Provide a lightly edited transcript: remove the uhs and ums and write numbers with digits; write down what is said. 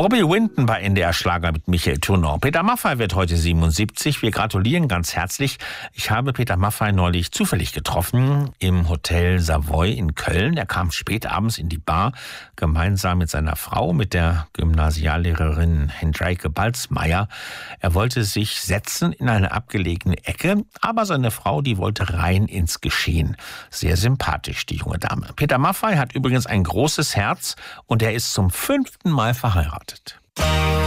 Bobby Winton bei NDR Schlager mit Michael Tournon. Peter Maffay wird heute 77. Wir gratulieren ganz herzlich. Ich habe Peter Maffay neulich zufällig getroffen im Hotel Savoy in Köln. Er kam spät abends in die Bar, gemeinsam mit seiner Frau, mit der Gymnasiallehrerin Hendrike Balzmeier. Er wollte sich setzen in eine abgelegene Ecke, aber seine Frau, die wollte rein ins Geschehen. Sehr sympathisch, die junge Dame. Peter Maffay hat übrigens ein großes Herz und er ist zum 5. Mal verheiratet.